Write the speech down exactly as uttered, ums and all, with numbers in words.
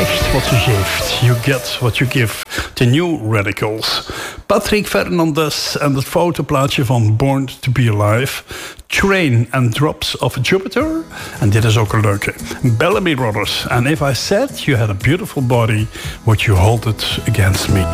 krijgt wat je geeft. You get what you give. The New Radicals. Patrick Fernandez en het fotoplaatje van Born to Be Alive. Train and Drops of Jupiter. En dit is ook een leuke. Bellamy Brothers. And if I said you had a beautiful body, would you hold it against me?